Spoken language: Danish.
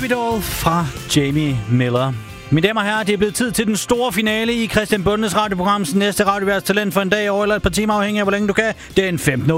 Baby Doll fra Jamie Miller. Mine damer og herrer, det er blevet tid til den store finale i Christian Bundes radioprograms næste radioværtstalent for en dag over eller et par timer, afhængig af hvor længe du kan. Den 15.